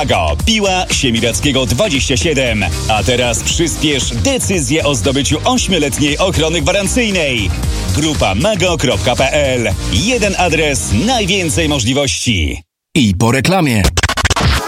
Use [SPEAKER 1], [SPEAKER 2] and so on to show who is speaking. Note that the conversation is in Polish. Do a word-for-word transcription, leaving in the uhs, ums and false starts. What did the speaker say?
[SPEAKER 1] Mago, Piła Siemiradzkiego dwadzieścia siedem. A teraz przyspiesz decyzję o zdobyciu ośmioletniej ochrony gwarancyjnej. Grupa mago kropka p l. Jeden adres, najwięcej możliwości.
[SPEAKER 2] I po reklamie.